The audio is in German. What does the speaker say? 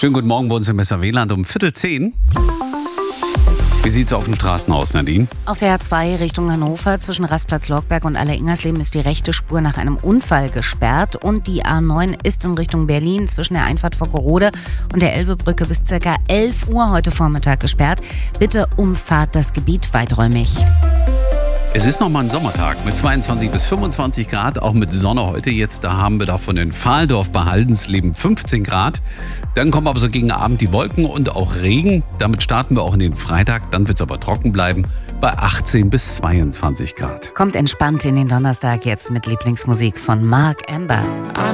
Schönen guten Morgen bei uns im Messer-Weland um 9:45. Wie sieht's auf den Straßen aus, Nadine? Auf der A2 Richtung Hannover zwischen Rastplatz-Lorckberg und Aller-Ingersleben ist die rechte Spur nach einem Unfall gesperrt. Und die A9 ist in Richtung Berlin zwischen der Einfahrt vor Gerode und der Elbebrücke bis ca. 11 Uhr heute Vormittag gesperrt. Bitte umfahrt das Gebiet weiträumig. Es ist nochmal ein Sommertag mit 22 bis 25 Grad, auch mit Sonne heute jetzt. Da haben wir davon in Pfahldorf bei Haldensleben 15 Grad. Dann kommen aber so gegen Abend die Wolken und auch Regen. Damit starten wir auch in den Freitag. Dann wird es aber trocken bleiben bei 18 bis 22 Grad. Kommt entspannt in den Donnerstag jetzt mit Lieblingsmusik von Mark Amber.